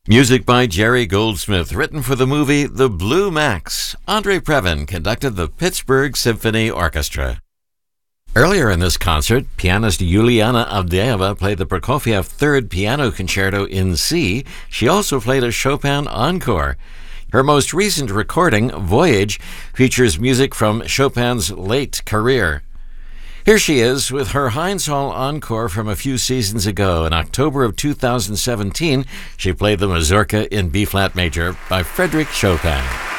Music by Jerry Goldsmith, written for the movie The Blue Max. Andre Previn conducted the Pittsburgh Symphony Orchestra. Earlier in this concert, pianist Yuliana Avdeeva played the Prokofiev Third Piano Concerto in C. She also played a Chopin encore. Her most recent recording, Voyage, features music from Chopin's late career. Here she is with her Heinz Hall encore from a few seasons ago. In October of 2017, she played the Mazurka in B-flat major by Frédéric Chopin.